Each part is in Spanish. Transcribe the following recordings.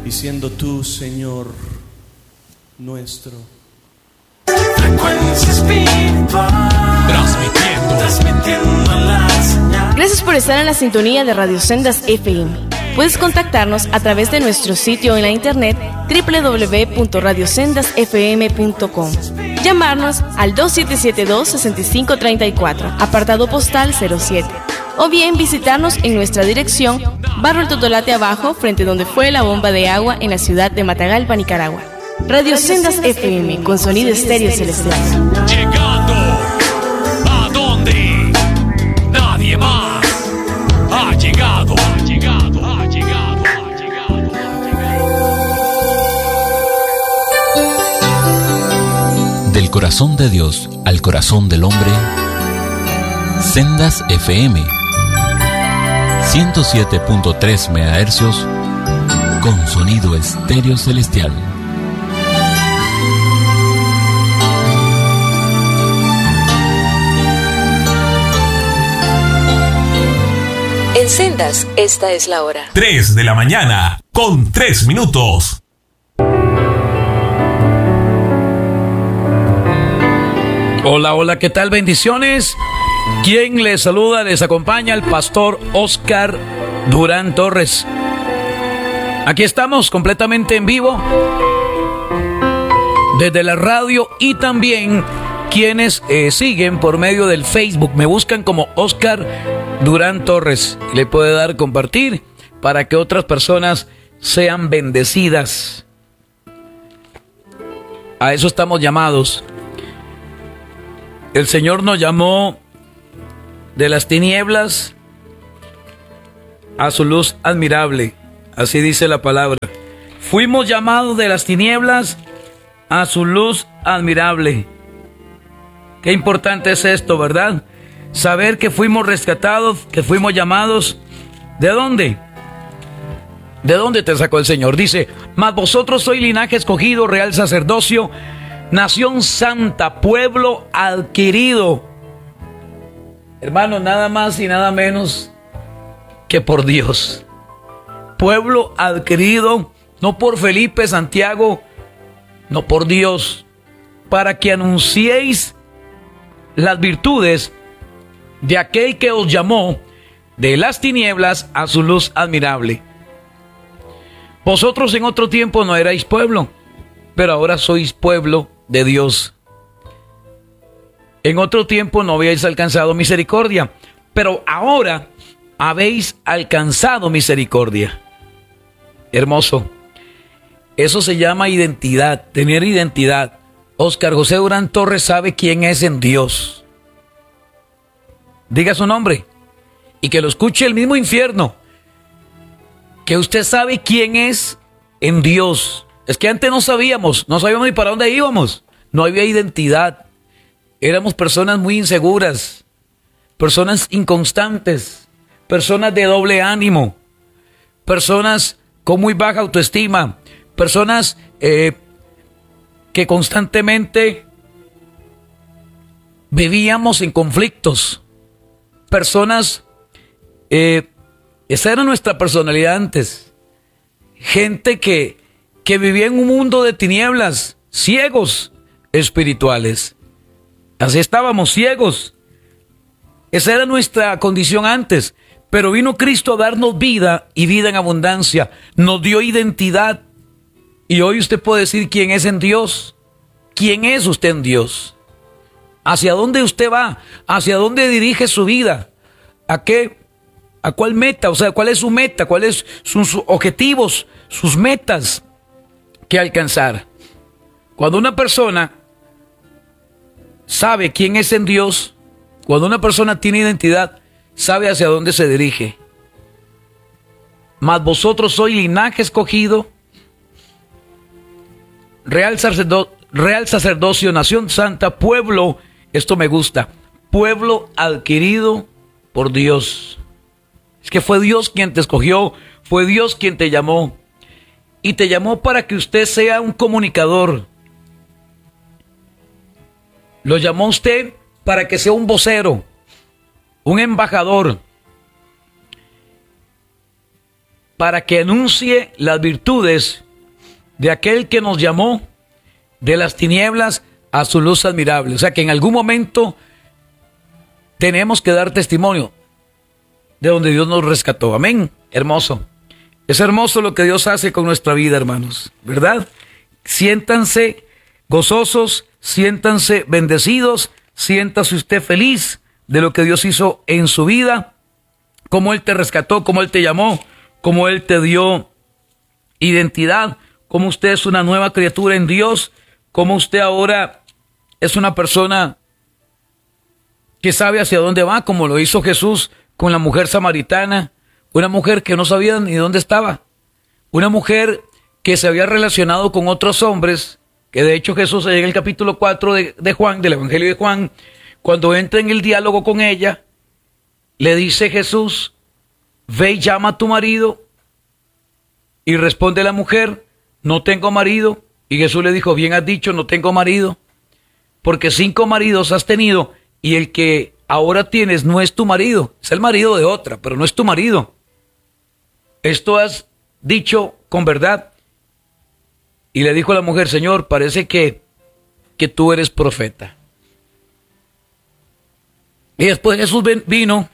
y siendo tú, Señor, nuestro. Frecuencia espiritual, transmitiendo la señal. Gracias por estar en la sintonía de Radio Sendas FM. Puedes contactarnos a través de nuestro sitio en la internet www.radiosendasfm.com. Llamarnos al 2772-6534, apartado postal 07. O bien visitarnos en nuestra dirección, Barrio El Totolate Abajo, frente donde fue la bomba de agua en la ciudad de Matagalpa, Nicaragua. Radio Sendas FM, con sonido estéreo celestial. Llegando a donde nadie más ha llegado. Del corazón de Dios al corazón del hombre, Sendas FM 107.3 MHz con sonido estéreo celestial. En Sendas, esta es la hora. 3 de la mañana, con 3 minutos. Hola, hola, ¿qué tal? Bendiciones. Quien les saluda, les acompaña el pastor Oscar Durán Torres. Aquí estamos completamente en vivo desde la radio y también quienes siguen por medio del Facebook. Me buscan como Oscar Durán Torres. Le puede dar compartir para que otras personas sean bendecidas. A eso estamos llamados. El Señor nos llamó de las tinieblas a su luz admirable. Así dice la palabra. Fuimos llamados de las tinieblas a su luz admirable. Qué importante es esto, ¿verdad? Saber que fuimos rescatados, que fuimos llamados. ¿De dónde? ¿De dónde te sacó el Señor? Dice, mas vosotros sois linaje escogido, real sacerdocio, nación santa, pueblo adquirido. Hermano, nada más y nada menos que por Dios. Pueblo adquirido, no por Felipe, Santiago, no por Dios, para que anunciéis las virtudes de aquel que os llamó de las tinieblas a su luz admirable. Vosotros en otro tiempo no erais pueblo, pero ahora sois pueblo de Dios. En otro tiempo no habíais alcanzado misericordia, pero ahora habéis alcanzado misericordia. Hermoso. Eso se llama identidad, tener identidad. Oscar José Durán Torres sabe quién es en Dios. Diga su nombre y que lo escuche el mismo infierno. Que usted sabe quién es en Dios. Es que antes no sabíamos ni para dónde íbamos. No había identidad. Éramos personas muy inseguras, personas inconstantes, personas de doble ánimo, personas con muy baja autoestima, personas que constantemente vivíamos en conflictos, personas, esa era nuestra personalidad antes, gente que vivía en un mundo de tinieblas, ciegos espirituales. Así estábamos, ciegos. Esa era nuestra condición antes. Pero vino Cristo a darnos vida y vida en abundancia. Nos dio identidad. Y hoy usted puede decir quién es en Dios. ¿Quién es usted en Dios? ¿Hacia dónde usted va? ¿Hacia dónde dirige su vida? ¿A qué? ¿A cuál meta? O sea, ¿cuál es su meta? ¿Cuáles son sus objetivos? Sus metas que alcanzar. Cuando una persona sabe quién es en Dios, cuando una persona tiene identidad, sabe hacia dónde se dirige. Mas vosotros sois linaje escogido, real sacerdocio, nación santa, pueblo, esto me gusta, pueblo adquirido por Dios. Es que fue Dios quien te escogió, fue Dios quien te llamó, y te llamó para que usted sea un comunicador. Lo llamó usted para que sea un vocero, un embajador. para que anuncie las virtudes de aquel que nos llamó de las tinieblas a su luz admirable. O sea que en algún momento tenemos que dar testimonio de donde Dios nos rescató. Amén. Hermoso. Es hermoso lo que Dios hace con nuestra vida, hermanos, ¿verdad? Siéntanse gozosos, siéntanse bendecidos, siéntase usted feliz de lo que Dios hizo en su vida, cómo Él te rescató, cómo Él te llamó, cómo Él te dio identidad, cómo usted es una nueva criatura en Dios, cómo usted ahora es una persona que sabe hacia dónde va, como lo hizo Jesús con la mujer samaritana, una mujer que no sabía ni dónde estaba, una mujer que se había relacionado con otros hombres, que de hecho Jesús en el capítulo 4 de Juan, del Evangelio de Juan, cuando entra en el diálogo con ella, le dice Jesús, ve y llama a tu marido, y responde la mujer, no tengo marido, y Jesús le dijo, bien has dicho, no tengo marido, porque 5 maridos has tenido, y el que ahora tienes no es tu marido, es el marido de otra, pero no es tu marido. Esto has dicho con verdad. Y le dijo a la mujer, Señor, parece que tú eres profeta. Y después Jesús vino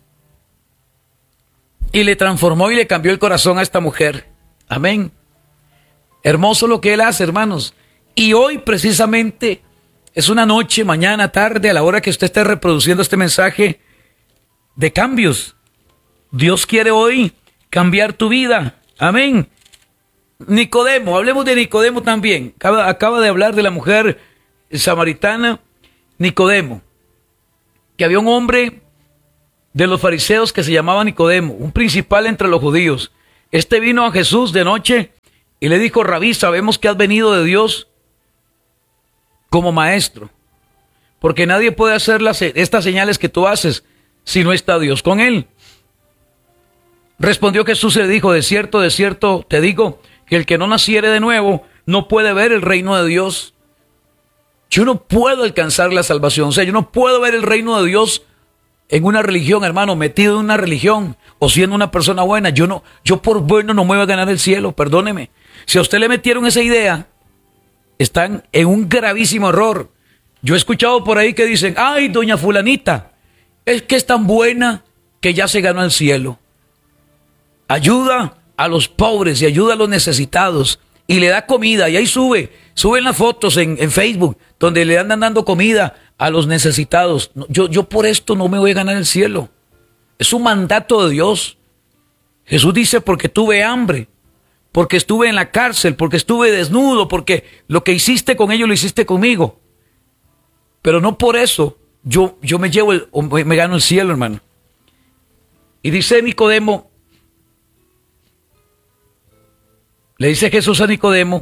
y le transformó y le cambió el corazón a esta mujer. Amén. Hermoso lo que Él hace, hermanos. Y hoy precisamente es una noche, mañana, tarde, a la hora que usted esté reproduciendo este mensaje de cambios. Dios quiere hoy cambiar tu vida. Amén. Nicodemo, hablemos de Nicodemo también. Acaba de hablar de la mujer samaritana, Nicodemo, que había un hombre de los fariseos que se llamaba Nicodemo, un principal entre los judíos. Este vino a Jesús de noche y le dijo, Rabí, sabemos que has venido de Dios como maestro, porque nadie puede hacer estas señales que tú haces si no está Dios con él. Respondió Jesús y le dijo, de cierto te digo, que el que no naciere de nuevo no puede ver el reino de Dios. Yo no puedo alcanzar la salvación, o sea, yo no puedo ver el reino de Dios en una religión, hermano, metido en una religión o siendo una persona buena. Yo por bueno no me voy a ganar el cielo, perdóneme. Si a usted le metieron esa idea, están en un gravísimo error. Yo he escuchado por ahí que dicen, ay, doña fulanita, es que es tan buena que ya se ganó el cielo. Ayuda a los pobres y ayuda a los necesitados y le da comida, y ahí suben las fotos en Facebook donde le andan dando comida a los necesitados. Yo por esto no me voy a ganar el cielo. Es un mandato de Dios. Jesús dice, porque tuve hambre, porque estuve en la cárcel, porque estuve desnudo, porque lo que hiciste con ellos lo hiciste conmigo. Pero no por eso yo me gano el cielo, hermano. Y dice Nicodemo, le dice Jesús a Nicodemo,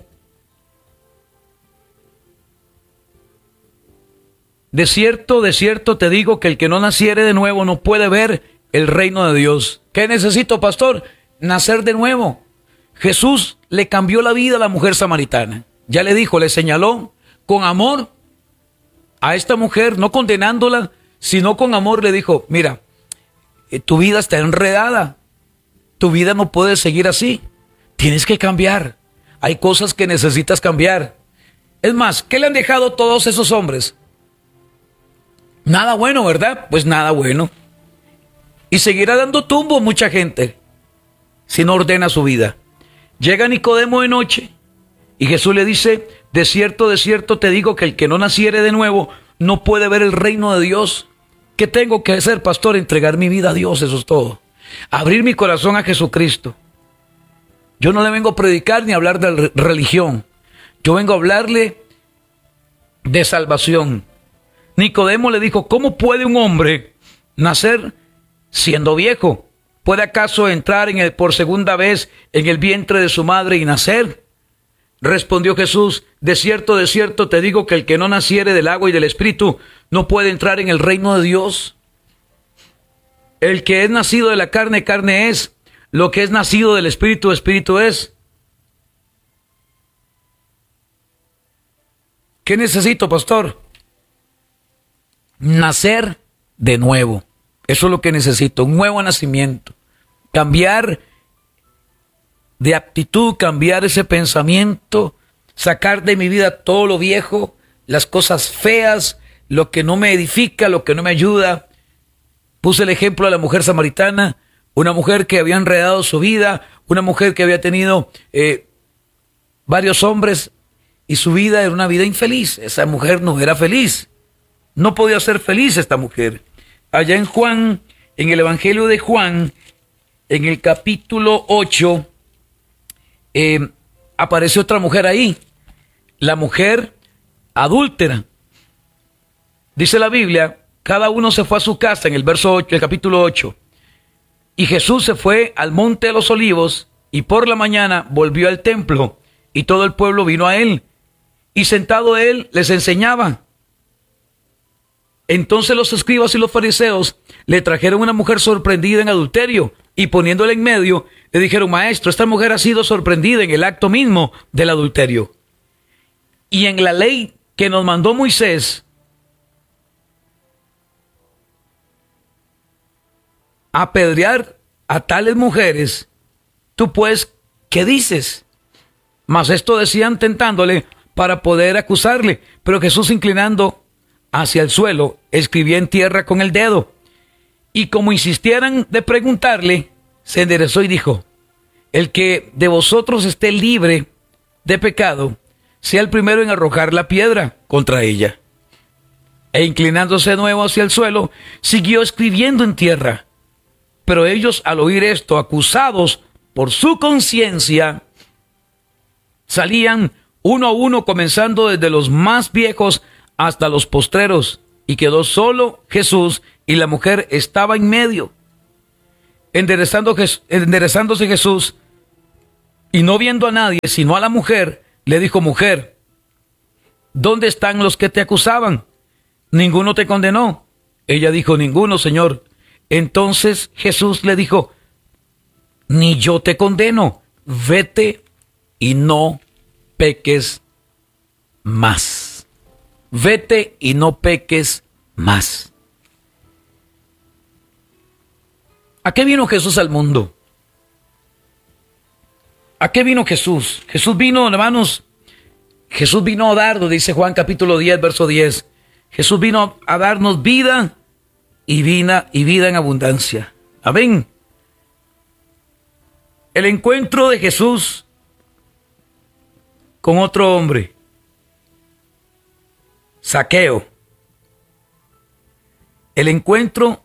de cierto te digo que el que no naciere de nuevo no puede ver el reino de Dios. ¿Qué necesito, pastor? Nacer de nuevo. Jesús le cambió la vida a la mujer samaritana. Ya le dijo, le señaló con amor a esta mujer, no condenándola, sino con amor le dijo, mira, tu vida está enredada, tu vida no puede seguir así. Tienes que cambiar. Hay cosas que necesitas cambiar. Es más, ¿qué le han dejado todos esos hombres? Nada bueno, ¿verdad? Pues nada bueno. Y seguirá dando tumbo mucha gente si no ordena su vida. Llega Nicodemo de noche y Jesús le dice, de cierto te digo que el que no naciere de nuevo no puede ver el reino de Dios. ¿Qué tengo que hacer, pastor? Entregar mi vida a Dios, eso es todo. Abrir mi corazón a Jesucristo. Yo no le vengo a predicar ni a hablar de religión. Yo vengo a hablarle de salvación. Nicodemo le dijo, ¿cómo puede un hombre nacer siendo viejo? ¿Puede acaso entrar por segunda vez en el vientre de su madre y nacer? Respondió Jesús, de cierto te digo que el que no naciere del agua y del espíritu no puede entrar en el reino de Dios. El que es nacido de la carne, carne es. Lo que es nacido del espíritu, espíritu es. ¿Qué necesito, pastor? Nacer de nuevo. Eso es lo que necesito, un nuevo nacimiento. Cambiar de actitud, cambiar ese pensamiento, sacar de mi vida todo lo viejo, las cosas feas, lo que no me edifica, lo que no me ayuda. Puse el ejemplo de la mujer samaritana, una mujer que había enredado su vida, una mujer que había tenido varios hombres y su vida era una vida infeliz. Esa mujer no era feliz, no podía ser feliz esta mujer. Allá en Juan, en el Evangelio de Juan, en el capítulo 8, aparece otra mujer ahí, la mujer adúltera. Dice la Biblia, cada uno se fue a su casa, en el verso 8, el capítulo 8. Y Jesús se fue al monte de los olivos, y por la mañana volvió al templo, y todo el pueblo vino a él, y sentado él les enseñaba. Entonces los escribas y los fariseos le trajeron una mujer sorprendida en adulterio, y poniéndola en medio, le dijeron: Maestro, esta mujer ha sido sorprendida en el acto mismo del adulterio. Y en la ley que nos mandó Moisés, apedrear a tales mujeres, tú pues, ¿qué dices? Mas esto decían tentándole para poder acusarle. Pero Jesús, inclinando hacia el suelo, escribía en tierra con el dedo. Y como insistieran de preguntarle, se enderezó y dijo: el que de vosotros esté libre de pecado, sea el primero en arrojar la piedra contra ella. E inclinándose de nuevo hacia el suelo, siguió escribiendo en tierra. Pero ellos, al oír esto, acusados por su conciencia, salían uno a uno, comenzando desde los más viejos hasta los postreros, y quedó solo Jesús, y la mujer estaba en medio. Enderezándose Jesús, y no viendo a nadie, sino a la mujer, le dijo: Mujer, ¿dónde están los que te acusaban? ¿Ninguno te condenó? Ella dijo: Ninguno, Señor. Entonces Jesús le dijo: Ni yo te condeno, vete y no peques más. Vete y no peques más. ¿A qué vino Jesús al mundo? ¿A qué vino Jesús? Jesús vino, hermanos, Jesús vino a darnos, dice Juan capítulo 10, verso 10. Jesús vino a darnos vida y vida en abundancia. Amén. El encuentro de Jesús con otro hombre, Zaqueo. El encuentro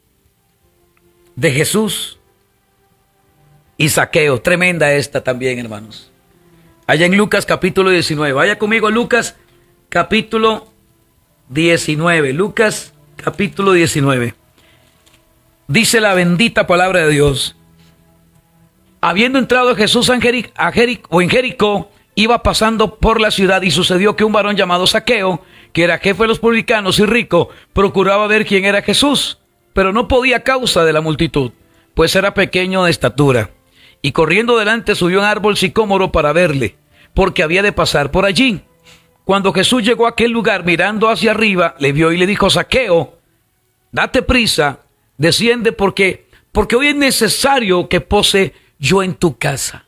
de Jesús y Zaqueo. Tremenda esta también, hermanos. Allá en Lucas capítulo 19. Vaya conmigo a Lucas capítulo 19. Lucas capítulo 19. Dice la bendita palabra de Dios: habiendo entrado Jesús en Jericó, iba pasando por la ciudad, y sucedió que un varón llamado Zaqueo, que era jefe de los publicanos y rico, procuraba ver quién era Jesús, pero no podía a causa de la multitud, pues era pequeño de estatura. Y corriendo delante subió a un árbol sicómoro para verle, porque había de pasar por allí. Cuando Jesús llegó a aquel lugar, mirando hacia arriba, le vio y le dijo: Zaqueo, date prisa, desciende, porque hoy es necesario que pose yo en tu casa.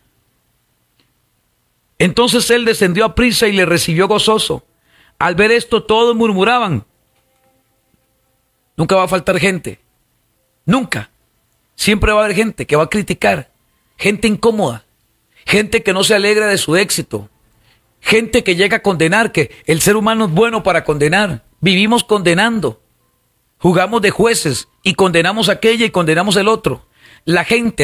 Entonces él descendió a prisa y le recibió gozoso. Al ver esto, todos murmuraban. Nunca va a faltar gente, nunca. Siempre va a haber gente que va a criticar, gente incómoda, gente que no se alegra de su éxito, gente que llega a condenar, que el ser humano es bueno para condenar. Vivimos condenando, jugamos de jueces y condenamos a aquella y condenamos el otro. La gente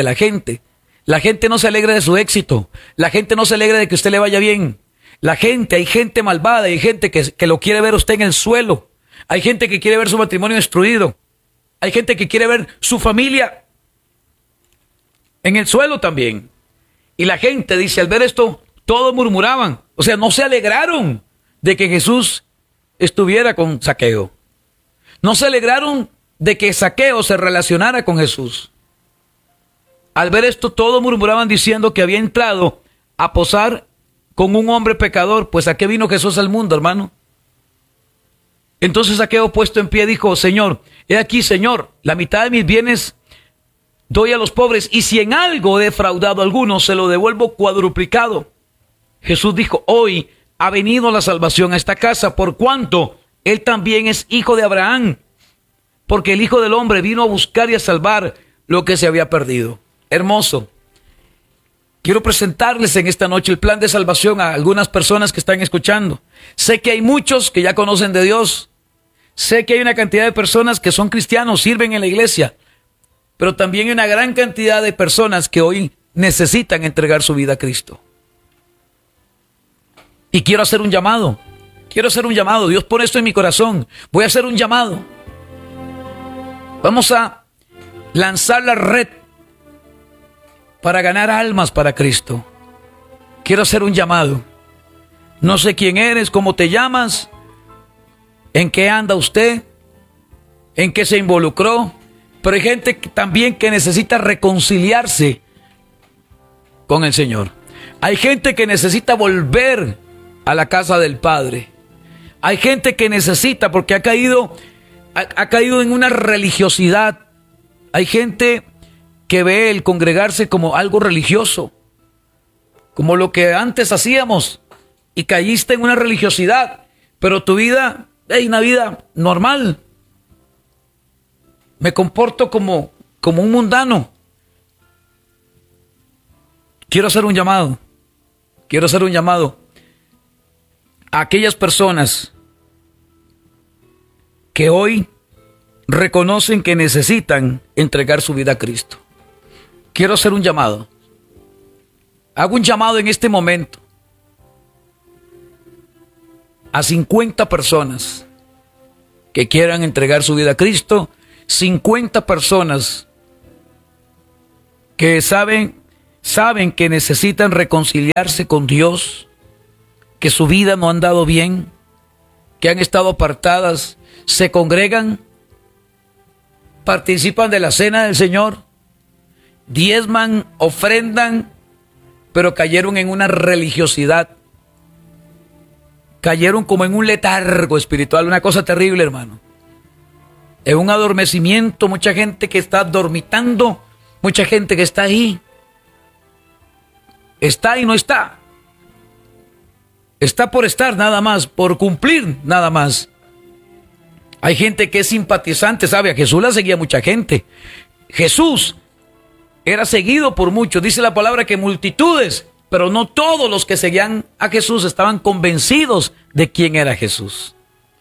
no se alegra de su éxito, la gente no se alegra de que usted le vaya bien. Hay gente malvada, hay gente que lo quiere ver usted en el suelo. Hay gente que quiere ver su matrimonio destruido. Hay gente que quiere ver su familia en el suelo también. Y la gente dice, al ver esto, todos murmuraban. O sea, no se alegraron de que Jesús estuviera con Zaqueo. No se alegraron de que Zaqueo se relacionara con Jesús. Al ver esto, todos murmuraban diciendo que había entrado a posar con un hombre pecador. Pues ¿a qué vino Jesús al mundo, hermano? Entonces Zaqueo, puesto en pie, dijo: Señor, he aquí, Señor, la mitad de mis bienes doy a los pobres, y si en algo he defraudado a alguno, se lo devuelvo cuadruplicado. Jesús dijo, hoy ha venido la salvación a esta casa, por cuanto él también es hijo de Abraham, porque el Hijo del Hombre vino a buscar y a salvar lo que se había perdido. Hermoso. Quiero presentarles en esta noche el plan de salvación a algunas personas que están escuchando. Sé que hay muchos que ya conocen de Dios. Sé que hay una cantidad de personas que son cristianos, sirven en la iglesia. Pero también hay una gran cantidad de personas que hoy necesitan entregar su vida a Cristo. Y quiero hacer un llamado. Dios pone esto en mi corazón. Voy a hacer un llamado. Vamos a lanzar la red para ganar almas para Cristo. Quiero hacer un llamado. No sé quién eres, cómo te llamas, en qué anda usted, en qué se involucró, pero hay gente también que necesita reconciliarse con el Señor. Hay gente que necesita volver a la casa del Padre. Hay gente que necesita, porque ha caído en una religiosidad. Hay gente que ve el congregarse como algo religioso, como lo que antes hacíamos, y caíste en una religiosidad, pero tu vida es una vida normal. Me comporto como un mundano. Quiero hacer un llamado a aquellas personas que hoy reconocen que necesitan entregar su vida a Cristo. Quiero hacer un llamado. Hago un llamado en este momento a 50 personas que quieran entregar su vida a Cristo. 50 personas que saben que necesitan reconciliarse con Dios, que su vida no ha andado bien, que han estado apartadas, se congregan, participan de la cena del Señor, diezman, ofrendan, pero cayeron en una religiosidad, cayeron como en un letargo espiritual, una cosa terrible, hermano, en un adormecimiento. Mucha gente que está dormitando, mucha gente que está ahí, está y no está, está por estar nada más, por cumplir nada más. Hay gente que es simpatizante, ¿sabe? A Jesús la seguía mucha gente. Jesús era seguido por muchos. Dice la palabra que multitudes, pero no todos los que seguían a Jesús estaban convencidos de quién era Jesús.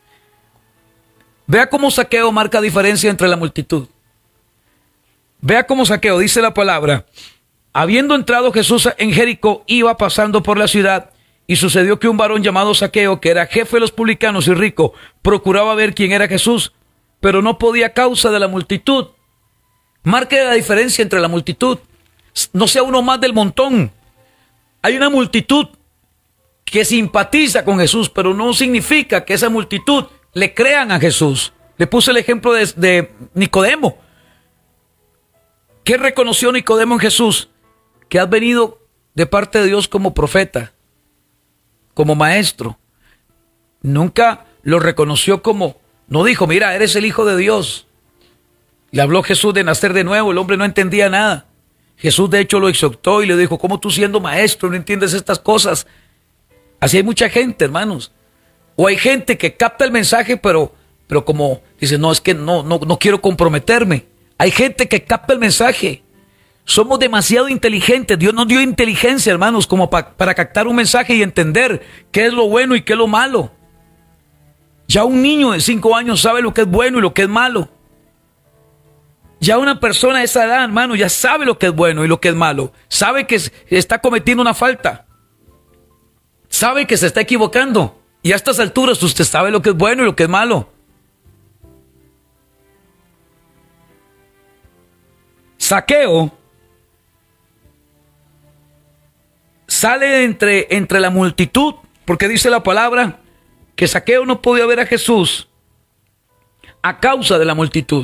Vea cómo Zaqueo marca diferencia entre la multitud. Vea cómo Zaqueo, dice la palabra, habiendo entrado Jesús en Jericó, iba pasando por la ciudad. Y sucedió que un varón llamado Zaqueo, que era jefe de los publicanos y rico, procuraba ver quién era Jesús, pero no podía a causa de la multitud. Marque la diferencia entre la multitud. No sea uno más del montón. Hay una multitud que simpatiza con Jesús, pero no significa que esa multitud le crean a Jesús. Le puse el ejemplo de Nicodemo. ¿Qué reconoció Nicodemo en Jesús? Que has venido de parte de Dios como profeta, como maestro. Nunca lo reconoció como, no dijo, mira, eres el Hijo de Dios. Le habló Jesús de nacer de nuevo, el hombre no entendía nada. Jesús de hecho lo exhortó y le dijo, ¿cómo tú siendo maestro no entiendes estas cosas? Así hay mucha gente, hermanos. O hay gente que capta el mensaje, pero como dice, no, es que no quiero comprometerme. Hay gente que capta el mensaje. Somos demasiado inteligentes. Dios nos dio inteligencia, hermanos, como para captar un mensaje y entender qué es lo bueno y qué es lo malo. Ya un niño de 5 años sabe lo que es bueno y lo que es malo. Ya una persona de esa edad, hermano, ya sabe lo que es bueno y lo que es malo. Sabe que está cometiendo una falta. Sabe que se está equivocando. Y a estas alturas usted sabe lo que es bueno y lo que es malo. Zaqueo sale entre la multitud, porque dice la palabra que Zaqueo no podía ver a Jesús a causa de la multitud.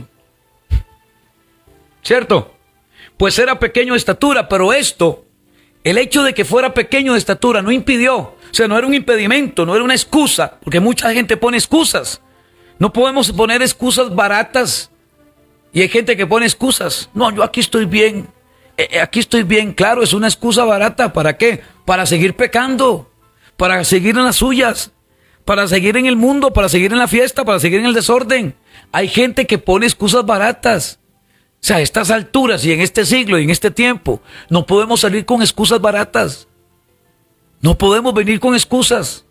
¿Cierto? Pues era pequeño de estatura, pero el hecho de que fuera pequeño de estatura no impidió, o sea, no era un impedimento, no era una excusa, porque mucha gente pone excusas. No podemos poner excusas baratas Y hay gente que pone excusas. No, yo aquí estoy bien. Aquí estoy bien. Claro, es una excusa barata. ¿Para qué? Para seguir pecando. Para seguir en las suyas. Para seguir en el mundo. Para seguir en la fiesta. Para seguir en el desorden. Hay gente que pone excusas baratas. O sea, a estas alturas y en este siglo y en este tiempo, no podemos salir con excusas baratas. No podemos venir con excusas.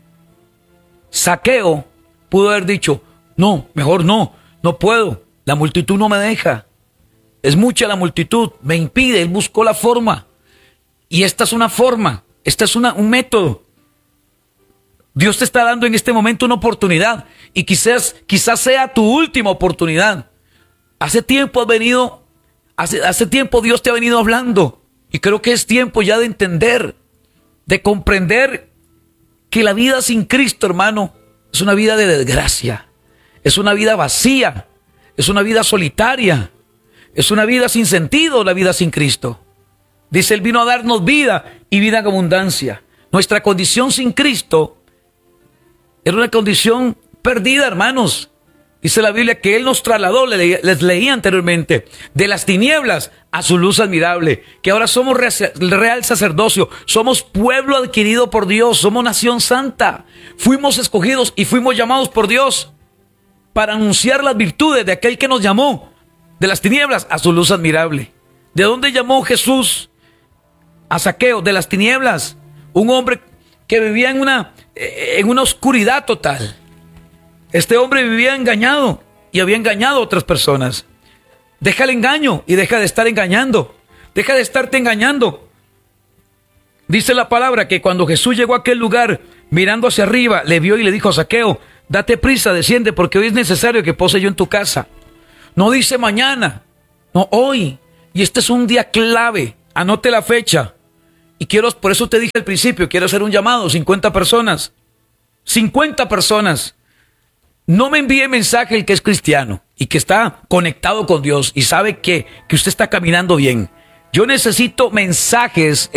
Zaqueo pudo haber dicho, no, mejor no puedo. La multitud no me deja. Es mucha la multitud, me impide. Él buscó la forma. Y esta es una forma, esta es un método. Dios te está dando en este momento una oportunidad. Y quizás sea tu última oportunidad. Hace tiempo hace tiempo Dios te ha venido hablando. Y creo que es tiempo ya de entender, de comprender que la vida sin Cristo, hermano, es una vida de desgracia. Es una vida vacía. Es una vida solitaria. Es una vida sin sentido, la vida sin Cristo. Dice, Él vino a darnos vida y vida en abundancia. Nuestra condición sin Cristo era una condición perdida, hermanos. Dice la Biblia que Él nos trasladó, les leí anteriormente, de las tinieblas a su luz admirable, que ahora somos real sacerdocio, somos pueblo adquirido por Dios, somos nación santa, fuimos escogidos y fuimos llamados por Dios para anunciar las virtudes de aquel que nos llamó de las tinieblas a su luz admirable. ¿De dónde llamó Jesús a Zaqueo? De las tinieblas, un hombre que vivía en una oscuridad total. Este hombre vivía engañado y había engañado a otras personas. Deja el engaño y deja de estar engañando. Deja de estarte engañando. Dice la palabra que cuando Jesús llegó a aquel lugar, mirando hacia arriba, le vio y le dijo a Zaqueo, date prisa, desciende, porque hoy es necesario que pose yo en tu casa. No dice mañana, no hoy. Y este es un día clave. Anote la fecha. Y por eso te dije al principio, quiero hacer un llamado, 50 personas. 50 personas. No me envíe mensaje el que es cristiano y que está conectado con Dios y sabe que usted está caminando bien. Yo necesito mensajes